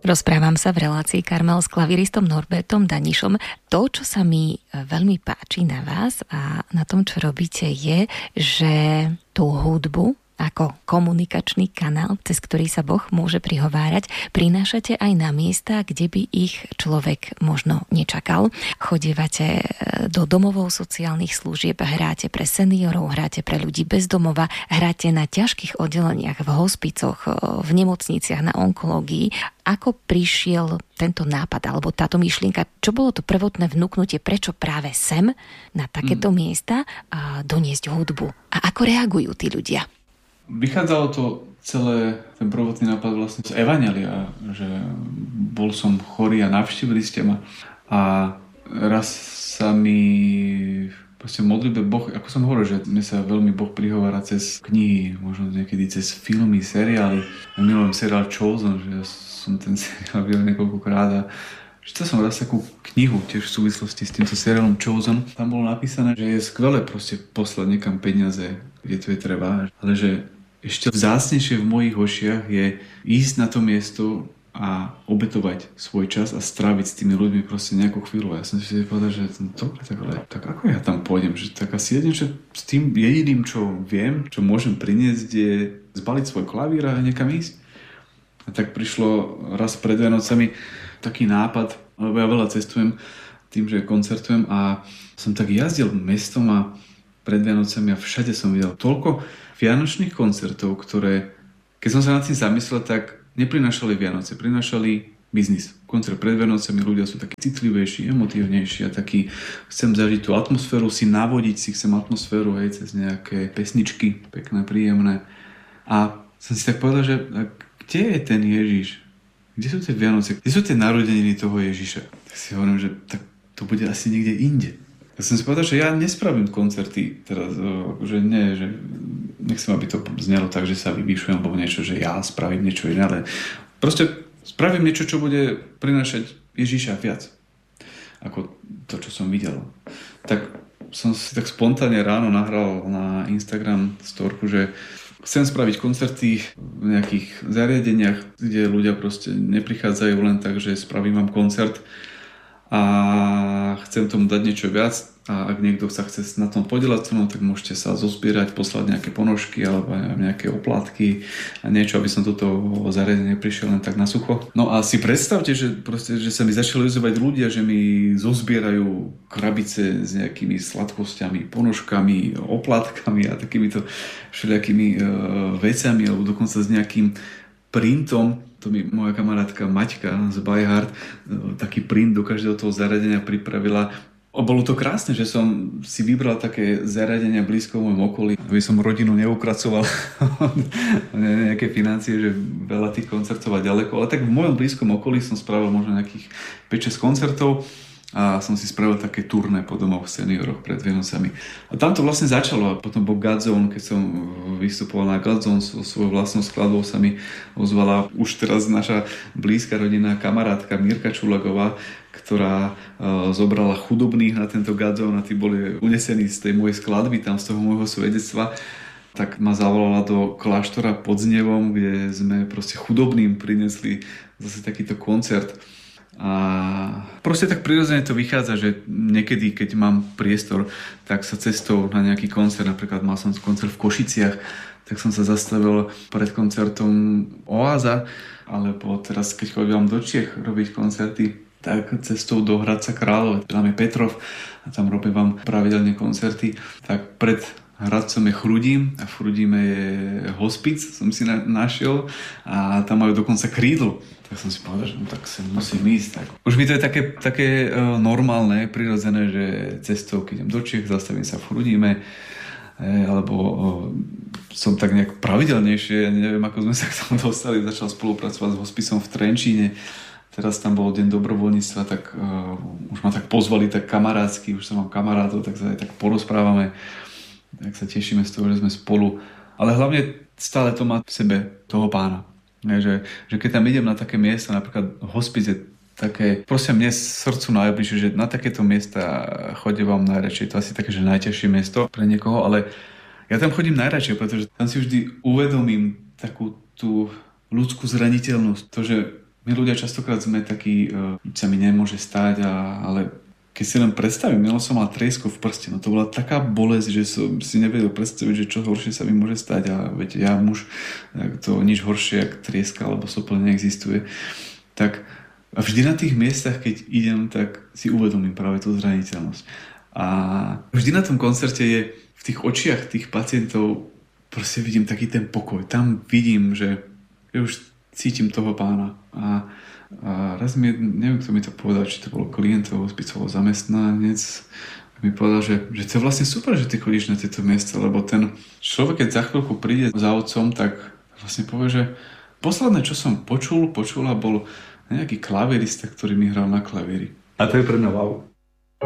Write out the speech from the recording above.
Rozprávam sa v relácii Karmel s klaviristom Norbertom Danišom. To, čo sa mi veľmi páči na vás a na tom, čo robíte, je, že tú hudbu ako komunikačný kanál, cez ktorý sa Boh môže prihovárať, prinášate aj na miesta, kde by ich človek možno nečakal. Chodievate do domovov sociálnych služieb, hráte pre seniorov, hráte pre ľudí bez domova, hráte na ťažkých oddeleniach, v hospicoch, v nemocniciach, na onkológii. Ako prišiel tento nápad alebo táto myšlienka? Čo bolo to prvotné vnúknutie? Prečo práve sem, na takéto miesta, doniesť hudbu? A ako reagujú tí ľudia? Vychádzalo to celé, ten prvotný nápad vlastne z Evanjelia, že bol som chorý a navštívili ste ma. A raz sa mi proste modlitbe Boh, ako som hovoril, že mne sa veľmi Boh prihovára cez knihy, možno niekedy cez filmy, seriály. Ja milujem seriál Chosen, že ja som ten seriál videl niekoľkokrát a čítal som raz takú knihu tiež v súvislosti s týmto seriálom Chosen. Tam bolo napísané, že je skvelé proste poslať niekam peniaze, kde to je treba, ale že ešte vzácnejšie v mojich očiach je ísť na to miesto a obetovať svoj čas a stráviť s tými ľuďmi proste nejakú chvíľu. Ja som si povedal, že dobre, tak ako ja tam pôjdem? Že tak asi jedine, že s tým jediným, čo viem, čo môžem priniesť, je zbaliť svoj klavír a niekam ísť. A tak prišlo raz pred Vianocami taký nápad, lebo ja veľa cestujem tým, že koncertujem a som tak jazdil mestom a pred Vianocami a všade som videl toľko vianočných koncertov, ktoré, keď som sa nad tým zamyslel, tak neprinášali Vianoce, prinášali biznis. Koncert pred Vianocami ľudia sú takí citlivejší, emotívnejší a takí, chcem zažiť tú atmosféru, si navodiť si chcem atmosféru, hej, cez nejaké pesničky, pekné, príjemné. A som si tak povedal, že kde je ten Ježiš? Kde sú tie Vianoce? Kde sú tie narodeniny toho Ježiša? Tak si hovorím, že tak to bude asi niekde inde. Ja som si povedal, že ja nespravím koncerty teraz, že nie, že nechcem, aby to znelo tak, že sa vyvýšujem alebo niečo, že ja spravím niečo iné, ale proste spravím niečo, čo bude prinášať Ježiša viac ako to, čo som videl. Tak som si tak spontánne ráno nahral na Instagram storku, že chcem spraviť koncerty v nejakých zariadeniach, kde ľudia proste neprichádzajú len tak, že spravím vám koncert a chcem tomu dať niečo viac a ak niekto sa chce na tom podieľať, tak môžete sa zozbierať, poslať nejaké ponožky alebo nejaké oplatky a niečo, aby som do toho zariadenia prišiel len tak na sucho. No a si predstavte, že sa mi začali ozývať ľudia, že mi zozbierajú krabice s nejakými sladkosťami, ponožkami, oplatkami a takýmito všelijakými vecami alebo dokonca s nejakým printom. To mi moja kamarátka Maťka z By Heart taký print do každého toho zariadenia pripravila. Bolo to krásne, že som si vybral také zariadenia blízko v mojom okolí, aby som rodinu neukracoval nejaké financie, že veľa tých koncertov a ďaleko. Ale tak v mojom blízkom okolí som spravil možno nejakých 5-6 koncertov a som si spravil také turné po domoch senioroch pred Vianocami. A tam to vlastne začalo a potom bol Godzone, keď som vystupoval na Godzone so svojou vlastnou skladbou, sa mi ozvala už teraz naša blízka rodinná kamarátka Mirka Čulagová, ktorá zobrala chudobných na tento Godzone a tí boli unesení z tej mojej skladby, tam z toho môjho svedectva. Tak ma zavolala do kláštora pod Znevom, kde sme proste chudobným prinesli zase takýto koncert. A proste tak prirodzene to vychádza, že niekedy, keď mám priestor, tak sa cestou na nejaký koncert, napríklad mal som koncert v Košiciach, tak som sa zastavil pred koncertom Oáza, alebo teraz, keď chodím do Čiech robiť koncerty, tak cestou do Hradca Králové, tam je Petrov a tam robím vám pravidelne koncerty, tak pred Hradcom je Chrudím a v Chrudíme je hospic, som si našiel a tam majú dokonca krídlo. Tak som si povedal, že tak sa musím ísť. Tak. Už mi to je také normálne, prirodzené, že cestou, keď idem do Čiech, zastavím sa v Chrudíme, alebo som tak nejak pravidelnejšie, neviem, ako sme sa k tomu dostali, začal spolupracovať s hospicom v Trenčíne. Teraz tam bol deň dobrovoľníctva, tak už ma tak pozvali tak kamarátsky, už som mám kamarátov, tak sa aj tak porozprávame. Tak sa tešíme z toho, že sme spolu. Ale hlavne stále to má v sebe toho Pána. Že keď tam idem na také miesta, napríklad hospice, také, prosím, mne srdcu najbližšie, že na takéto miesta chodím vám najradšej. To asi také, že najťažšie miesto pre niekoho, ale ja tam chodím najradšej, pretože tam si vždy uvedomím takú tú ľudskú zraniteľnosť. To, že My ľudia častokrát sme takí, sa mi nemôže stať, ale keď si len predstavím, som mal triesku v prste, no to bola taká bolesť, že som si nevedel predstaviť, že čo horšie sa mi môže stať a veď ja muž, tak to nič horšie, jak trieska alebo sopel neexistuje. Tak a vždy na tých miestach, keď idem, tak si uvedomím práve tú zraniteľnosť. A vždy na tom koncerte je v tých očiach tých pacientov proste vidím taký ten pokoj. Tam vidím, že už cítim toho pána. A raz neviem, kto mi to povedal, či to bol klient, hospic, alebo zamestnanec, mi povedal, že to je vlastne super, že ty chodíš na tieto miesta, lebo ten človek, keď za chvíľku príde za otcom, tak vlastne povie, že posledné, čo som počula, bol nejaký klavirista, ktorý mi hral na klavíri. A to je pre mňa wow.